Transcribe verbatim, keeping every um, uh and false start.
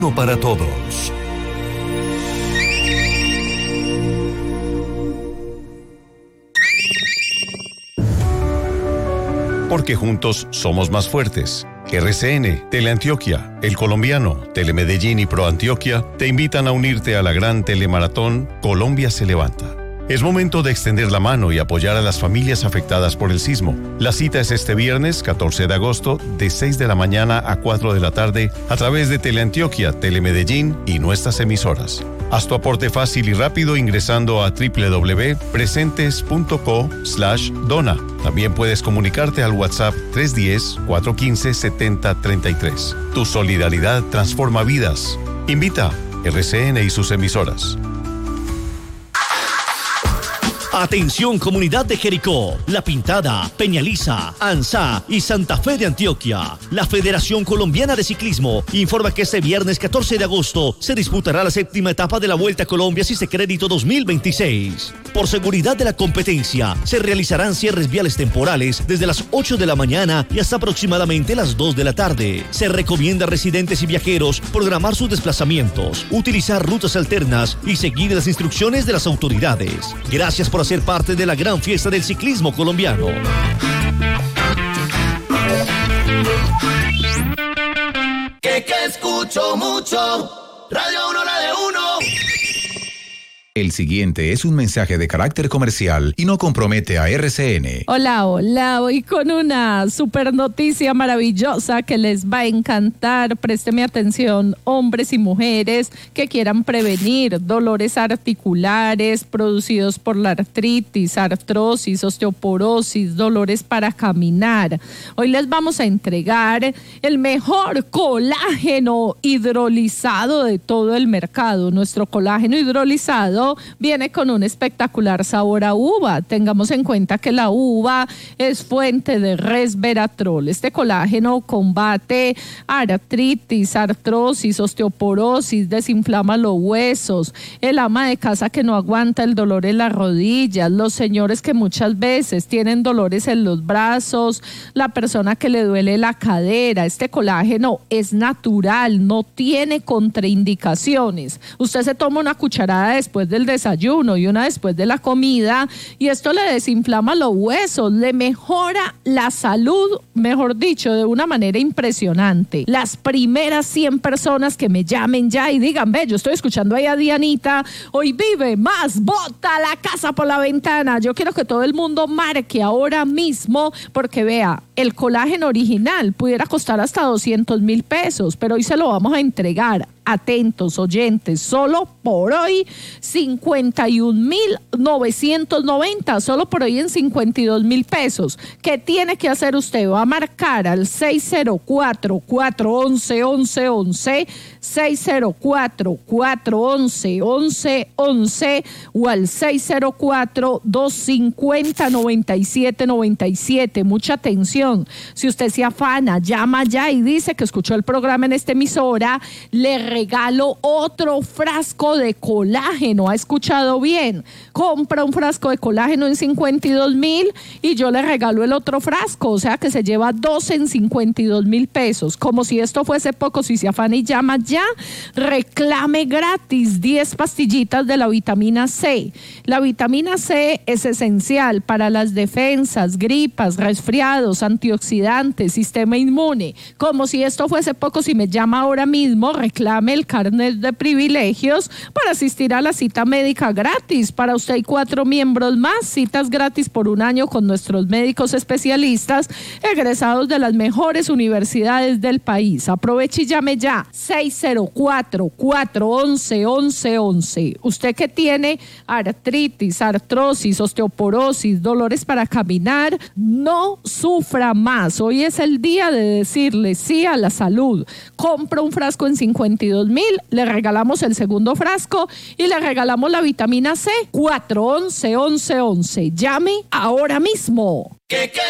Para todos. Porque juntos somos más fuertes. R C N, Teleantioquia, El Colombiano, Telemedellín y ProAntioquia te invitan a unirte a la gran telemaratón Colombia se levanta. Es momento de extender la mano y apoyar a las familias afectadas por el sismo. La cita es este viernes, catorce de agosto, de seis de la mañana a cuatro de la tarde, a través de Teleantioquia, Telemedellín y nuestras emisoras. Haz tu aporte fácil y rápido ingresando a doble u doble u doble u punto presentes punto co slash dona. También puedes comunicarte al WhatsApp tres uno cero, cuatro uno cinco, siete cero tres tres. Tu solidaridad transforma vidas. Invita R C N y sus emisoras. Atención, comunidad de Jericó, La Pintada, Peñaliza, Anzá y Santa Fe de Antioquia. La Federación Colombiana de Ciclismo informa que este viernes catorce de agosto se disputará la séptima etapa de la Vuelta a Colombia Sisecrédito dos mil veintiséis. Por seguridad de la competencia, se realizarán cierres viales temporales desde las ocho de la mañana y hasta aproximadamente las dos de la tarde. Se recomienda a residentes y viajeros programar sus desplazamientos, utilizar rutas alternas y seguir las instrucciones de las autoridades. Gracias por hacer parte de la gran fiesta del ciclismo colombiano. Que que escucho mucho, Radio Uno, la de uno. El siguiente es un mensaje de carácter comercial y no compromete a R C N. Hola, hola, hoy con una super noticia maravillosa que les va a encantar. Présteme atención, hombres y mujeres que quieran prevenir dolores articulares producidos por la artritis, artrosis, osteoporosis, dolores para caminar. Hoy les vamos a entregar el mejor colágeno hidrolizado de todo el mercado. Nuestro colágeno hidrolizado viene con un espectacular sabor a uva. Tengamos en cuenta que la uva es fuente de resveratrol. Este colágeno combate artritis, artrosis, osteoporosis, desinflama los huesos, el ama de casa que no aguanta el dolor en las rodillas, los señores que muchas veces tienen dolores en los brazos, la persona que le duele la cadera. Este colágeno es natural, no tiene contraindicaciones. Usted se toma una cucharada después del desayuno y una después de la comida y esto le desinflama los huesos, le mejora la salud, mejor dicho, de una manera impresionante. Las primeras cien personas que me llamen ya y digan, ve, yo estoy escuchando ahí a Dianita, hoy vive más, bota la casa por la ventana. Yo quiero que todo el mundo marque ahora mismo porque vea, el colágeno original pudiera costar hasta doscientos mil pesos, pero hoy se lo vamos a entregar. Atentos oyentes, solo por hoy cincuenta y un mil novecientos noventa, solo por hoy en cincuenta y dos mil pesos. ¿Qué tiene que hacer usted? Va a marcar al seis cero cuatro, cuatro once, once once, seis cero cuatro, cuatro once, once once o al seis cero cuatro, dos cinco cero, nueve siete nueve siete. Mucha atención, si usted se afana, llama ya y dice que escuchó el programa en esta emisora, le regalo otro frasco de colágeno. ¿Ha escuchado bien? Compra un frasco de colágeno en cincuenta y dos mil y yo le regalo el otro frasco, o sea que se lleva dos en cincuenta y dos mil pesos. Como si esto fuese poco, si se afana y llama ya, reclame gratis diez pastillitas de la vitamina C. La vitamina C es esencial para las defensas, gripas, resfriados, antioxidantes, sistema inmune. Como si esto fuese poco, si me llama ahora mismo, reclame el carnet de privilegios para asistir a la cita médica gratis. Para usted y cuatro miembros más, citas gratis por un año con nuestros médicos especialistas egresados de las mejores universidades del país. Aproveche y llame ya, seis cero cuatro, cuatro once, once once. Usted que tiene artritis, artrosis, osteoporosis, dolores para caminar, no sufra más. Hoy es el día de decirle sí a la salud. Compra un frasco en cincuenta y dos mil, le regalamos el segundo frasco y le regalamos la vitamina C. Cuatro once, once once. Llame ahora mismo. Que que